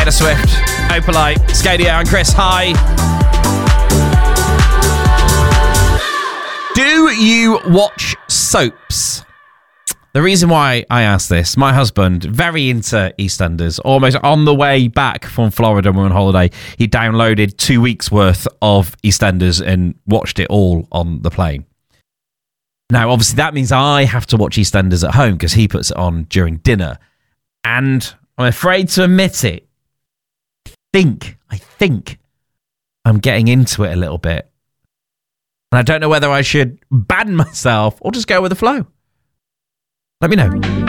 Taylor Swift, Opalite, Scadio and Chris. Hi. Do you watch soaps? The reason why I asked this, my husband, very into EastEnders, almost on the way back from Florida when we were on holiday, he downloaded 2 weeks worth of EastEnders and watched it all on the plane. Now, obviously, that means I have to watch EastEnders at home because he puts it on during dinner. And I'm afraid to admit it, I think I'm getting into it a little bit. And I don't know whether I should ban myself or just go with the flow. Let me know.